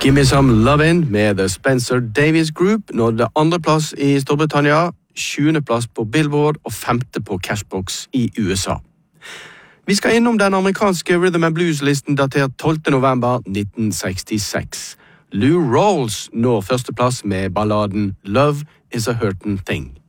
Gimme Some Lovin' med The Spencer Davis Group nådde andreplass i Storbritannia, 7. plass på Billboard og 5. på Cashbox i USA. Vi skal innom den amerikanske Rhythm and Blues-listen datert 12. november 1966. Lou Rawls når førsteplass med balladen Love is a Hurtin' Thing.